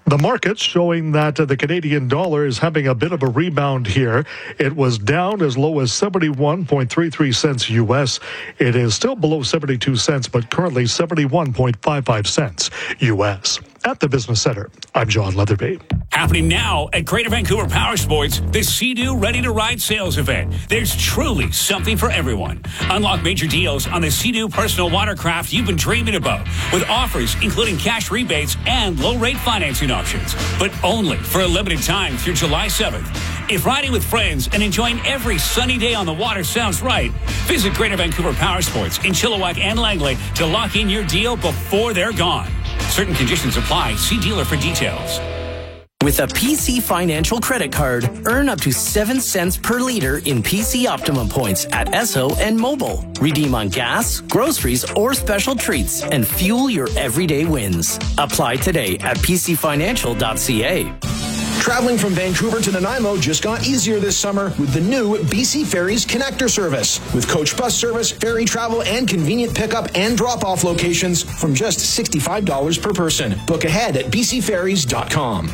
The market's showing that the Canadian dollar is having a bit of a rebound here. It was down as low as 71.33 cents U.S. It is still below 72 cents, but currently 71.55 cents U.S. At the Business Center, I'm John Leatherby. Happening now at Greater Vancouver Power Sports, the Sea-Doo Ready to Ride sales event. There's truly something for everyone. Unlock major deals on the Sea-Doo personal watercraft you've been dreaming about, with offers including cash rebates and low-rate financing options, but only for a limited time through July 7th. If riding with friends and enjoying every sunny day on the water sounds right, visit Greater Vancouver Power Sports in Chilliwack and Langley to lock in your deal before they're gone. Certain conditions apply. See dealer for details. With a PC Financial credit card, earn up to 7 cents per liter in PC Optimum points at Esso and Mobile. Redeem on gas, groceries, or special treats and fuel your everyday wins. Apply today at pcfinancial.ca. Traveling from Vancouver to Nanaimo just got easier this summer with the new BC Ferries Connector service. With coach bus service, ferry travel, and convenient pickup and drop-off locations from just $65 per person. Book ahead at bcferries.com.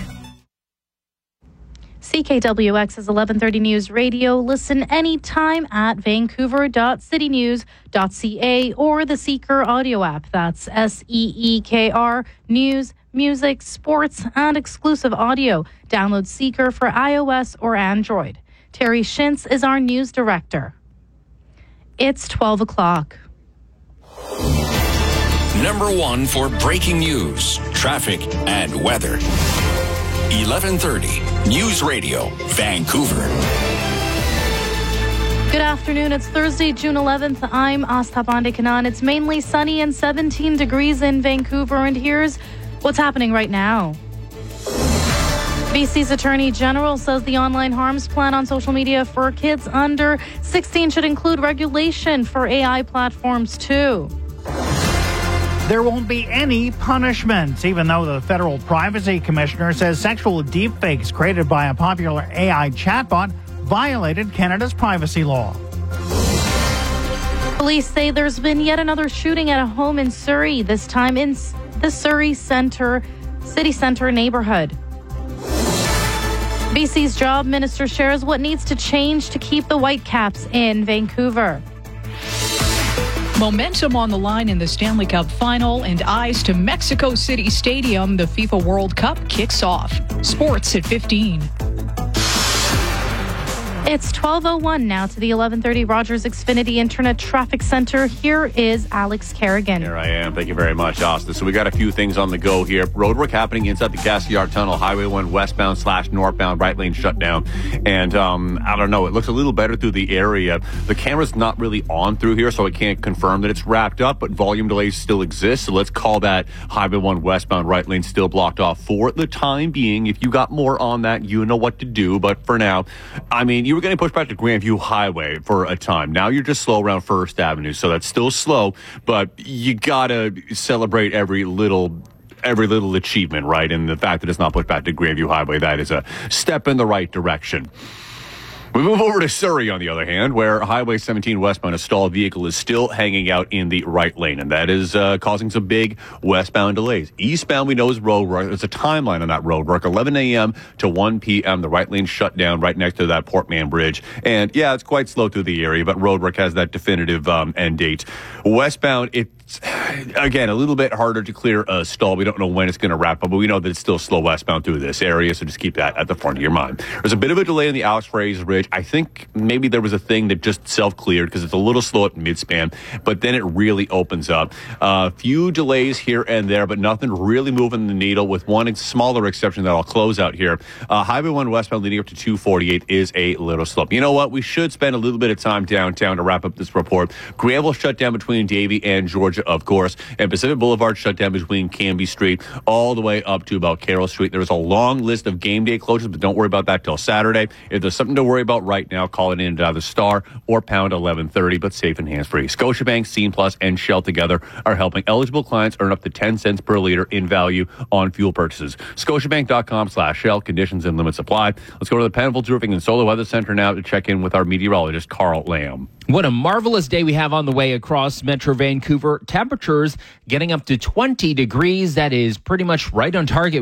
CKWX's 1130 News Radio. Listen anytime at vancouver.citynews.ca or the Seeker audio app. That's SEEKR News, music, sports, and exclusive audio. Download Seeker for iOS or Android. Terry Shintz is our news director. It's 12 o'clock. Number one for breaking news, traffic, and weather. 1130 News Radio, Vancouver. Good afternoon. It's Thursday, June 11th. I'm Asta Bandekanan. It's mainly sunny and 17 degrees in Vancouver. And here's what's happening right now. BC's Attorney General says the online harms plan on social media for kids under 16 should include regulation for AI platforms too. There won't be any punishments, even though the Federal Privacy Commissioner says sexual deepfakes created by a popular AI chatbot violated Canada's privacy law. Police say there's been yet another shooting at a home in Surrey, this time in the Surrey City Centre neighborhood. BC's Job Minister shares what needs to change to keep the Whitecaps in Vancouver. Momentum on the line in the Stanley Cup final and eyes to Mexico City Stadium. The FIFA World Cup kicks off. Sports at 15. It's 12:01 now to the 1130 Rogers Xfinity Internet Traffic Center. Here is Alex Kerrigan. Here I am. Thank you very much, Austin. So we got a few things on the go here. Roadwork happening inside the Cassiar Tunnel, Highway 1 westbound/northbound, right lane shut down. And I don't know, it looks a little better through the area. The camera's not really on through here, so I can't confirm that it's wrapped up, but volume delays still exist. So let's call that Highway 1 westbound, right lane still blocked off for the time being. If you got more on that, you know what to do. But for now, I mean, you were getting pushed back to Grandview Highway for a time. Now you're just slow around First Avenue, so that's still slow, but you gotta celebrate every little achievement, right? And the fact that it's not pushed back to Grandview Highway, that is a step in the right direction. We move over to Surrey, on the other hand, where Highway 17 westbound, a stalled vehicle is still hanging out in the right lane, and that is causing some big westbound delays. Eastbound, we know, is roadwork. There's a timeline on that roadwork, 11 a.m. to 1 p.m. The right lane shut down right next to that Port Mann Bridge. And, yeah, it's quite slow through the area, but roadwork has that definitive end date. Westbound, it's, again, a little bit harder to clear a stall. We don't know when it's going to wrap up, but we know that it's still slow westbound through this area, so just keep that at the front of your mind. There's a bit of a delay in the Alex Fraser Ridge. I think maybe there was a thing that just self-cleared because it's a little slow at mid-span, but then it really opens up. A few delays here and there, but nothing really moving the needle, with one smaller exception that I'll close out here. Highway 1 westbound leading up to 248 is a little slow. You know what? We should spend a little bit of time downtown to wrap up this report. Granville shut down between Davie and Georgia, of course, and Pacific Boulevard shut down between Cambie Street all the way up to about Carroll Street. There's a long list of game day closures, but don't worry about that till Saturday. If there's something to worry about right now, call it in to either star or pound 1130, but safe and hands-free. Scotiabank, Scene Plus, and Shell together are helping eligible clients earn up to 10 cents per liter in value on fuel purchases. Scotiabank.com/Shell. Conditions and limits apply. Let's go to the Penfolds Roofing and Solar Weather Center now to check in with our meteorologist, Carl Lamb. What a marvelous day we have on the way across Metro Vancouver. Temperatures getting up to 20 degrees. That is pretty much right on target.